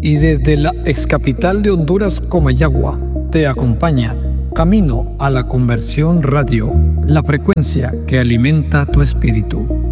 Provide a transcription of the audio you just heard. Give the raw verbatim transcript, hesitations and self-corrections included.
y desde la excapital de Honduras, Comayagua, te acompaña Camino a la Conversión Radio, la frecuencia que alimenta tu espíritu.